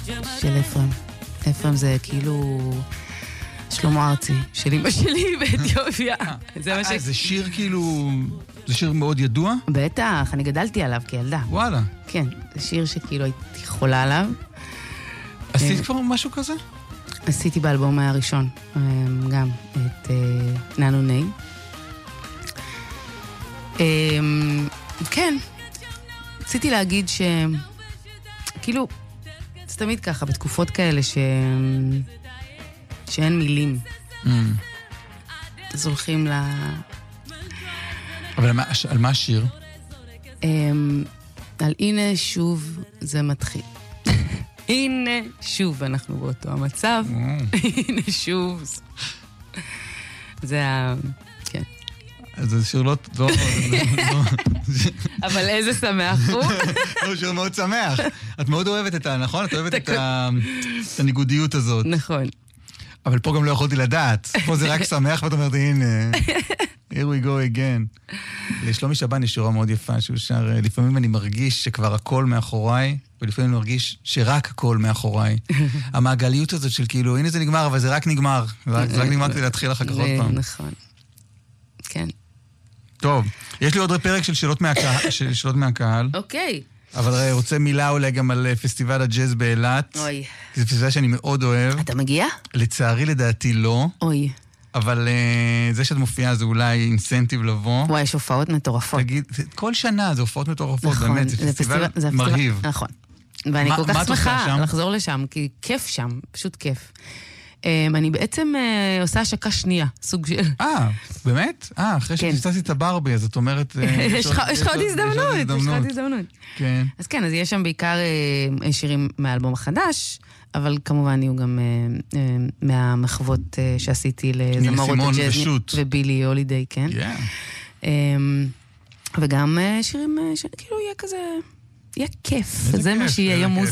של אפרם. אפרם זה כאילו שלמה ארצי, של אמא שלי באתיופיה. זה שיר כאילו, זה שיר מאוד ידוע? בטח, אני גדלתי עליו כילדה. וואלה. כן, זה שיר שכאילו הייתי חולה עליו. עשית כבר משהו כזה? עשיתי באלבום הראשון, גם את ננו ניי. כן, רציתי להגיד כאילו, זה תמיד ככה, בתקופות כאלה שאין מילים. אז הולכים אבל על מה השיר? על הנה שוב זה מתחיל. הנה שוב אנחנו באותו המצב. הנה שוב. זה כן. זה שיר לא... אבל איזה שמח הוא. הוא שיר מאוד שמח. את מאוד אוהבת את נכון? את אוהבת את הניגודיות הזאת. נכון. אבל פה גם לא יכולתי לדעת. פה זה רק שמח, ואת אומרת, הנה, here we go again. לשלומי שבן יש שורה מאוד יפה, שהוא שר, לפעמים אני מרגיש שכבר הכל מאחוריי, ולפעמים אני מרגיש שרק הכל מאחוריי. המעגליות הזאת של כאילו, הנה זה נגמר, אבל זה רק נגמר. זה רק נגמר כדי להתחיל אחר כך עוד פעם. נכון. כן. טוב, יש לי עוד פרק של שאלות מהקהל. אוקיי. אבל רוצה מילה אולי גם על פסטיבל הג'אז באילת. אוי. זה פסטיבל שאני מאוד אוהב. אתה מגיע? לצערי לדעתי לא. אוי. אבל זה שאת מופיעה זה אולי אינסנטיב לבוא. וואי, יש הופעות מטורפות. תגיד, כל שנה זה הופעות מטורפות, נכון, באמת, זה פסטיבל מרהיב. נכון. ואני כל כך שמחה לחזור לשם, כי כיף שם, פשוט כיף. אני בעצם עושה השקה שנייה, סוג של... באמת? אחרי שתצטעתי את הברבי, אז את אומרת... יש לך עוד הזדמנות. כן. אז כן, אז יש שם בעיקר שירים מהאלבום החדש, אבל כמובן יהיו גם מהמחוות שעשיתי לזמרות הג'אז ובילי הולידיי, כן. וגם שירים שכאילו יהיה כזה... יהיה כיף, זה מה שיהיה, יהיה מוזיקה.